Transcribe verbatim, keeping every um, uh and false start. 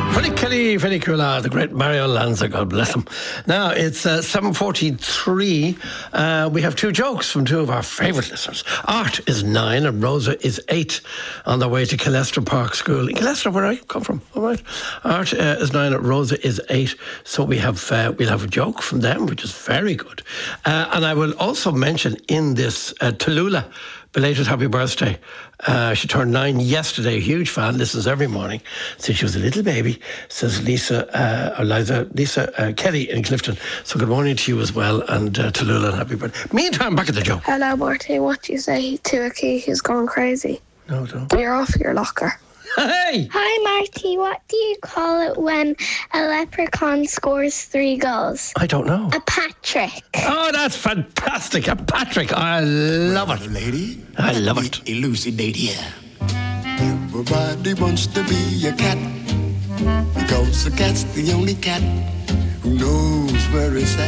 Freddie Kelly, Freddie Kula, the great Mario Lanza, God bless him. Now, it's uh, seven forty-three. Uh, we have two jokes from two of our favourite listeners. Art is nine and Rosa is eight on their way to Kilester Park School. In Kilester, where I come from, all right. Art uh, is nine and Rosa is eight. So we have, uh, we'll have a joke from them, which is very good. Uh, and I will also mention in this uh, Tallulah, belated happy birthday. Uh, she turned nine yesterday. A huge fan, listens every morning since she was a little baby. Says Lisa, uh, Eliza, Lisa uh, Kelly in Clifton. So good morning to you as well, and uh, Tallulah and happy birthday. Meantime, back at the joke. Hello, Marty. What do you say to a key who's gone crazy? No, don't. You're off your locker. Hey! Hi, Marty. What do you call it when a leprechaun scores three goals? I don't know. A Patrick. Oh, that's fantastic. A Patrick. I love Well, it. lady, I love let it. me elucidate here. Everybody wants to be a cat because a cat's the only cat who knows where it's at.